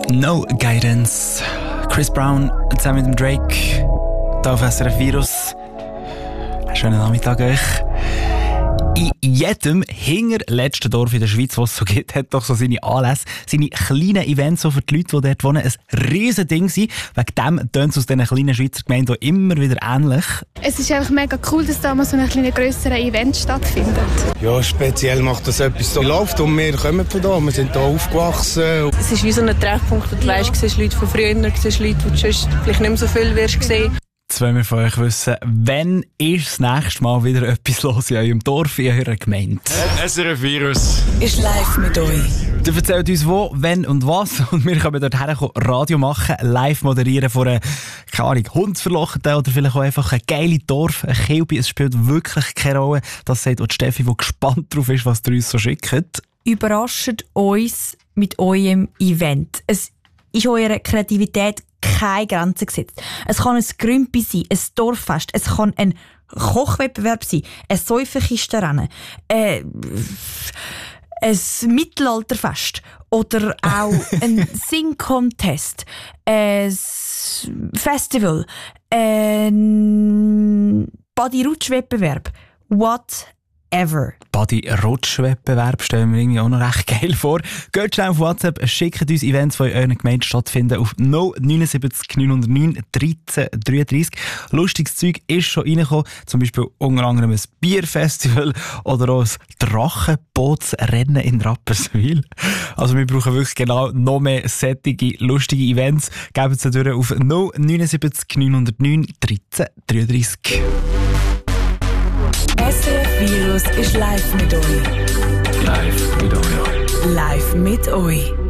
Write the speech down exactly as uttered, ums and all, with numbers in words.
No Guidance. Chris Brown zusammen mit dem Drake. Hier auf S R F Virus. Schönen Nachmittag euch. In jedem hinterletzten Dorf in der Schweiz, was es so gibt, hat doch so seine Anlässe, seine kleinen Events so für die Leute, die dort wohnen, ein riesen Ding sein. Wegen dem tönt es aus diesen kleinen Schweizer Gemeinden auch immer wieder ähnlich. Es ist einfach mega cool, dass da mal so ein kleines grösseres Event stattfindet. Ja, speziell macht das etwas so läuft und wir kommen von da, wir sind hier aufgewachsen. Es ist wie so ein Treffpunkt, wo du ja. weißt, du siehst Leute von früher, du siehst Leute, die du sonst vielleicht nicht mehr so viel wirst sehen. Jetzt wollen wir von euch wissen, wann ist das nächste Mal wieder etwas los in eurem Dorf, in eurer Gemeinde? S R F Virus ist live mit euch. Du erzählt uns wo, wenn und was. Und wir können dort her Radio machen, live moderieren von einer, keine Ahnung, Hundsverlochten oder vielleicht auch einfach ein geiles Dorf, ein Kilby. Es spielt wirklich keine Rolle. Das sagt auch die Steffi, die gespannt drauf ist, was ihr uns so schickt. Überrascht uns mit eurem Event. Es ist eurer Kreativität keine Grenzen gesetzt. Es kann ein Grümpi sein, ein Dorffest, es kann ein Kochwettbewerb sein, ein Säufenkistenrennen, äh, ein Mittelalterfest oder auch ein Sing-Contest, ein Festival, ein Body-Rutsch-Wettbewerb, whatever. Body-Rutsch-Wettbewerb stellen wir irgendwie auch noch recht geil vor. Geht schnell auf WhatsApp, schickt uns Events, die in eurer Gemeinde stattfinden, auf null neun sieben neun null neun dreizehn dreiunddreißig. Lustiges Zeug ist schon reingekommen, zum Beispiel unter anderem ein Bierfestival oder auch ein Drachenbootsrennen in Rapperswil. Also wir brauchen wirklich genau noch mehr sättige, lustige Events. Geben Sie durch auf null neun sieben neun null neun dreizehn dreiunddreißig. S R F Virus ist live mit euch. Live mit euch. Live mit euch.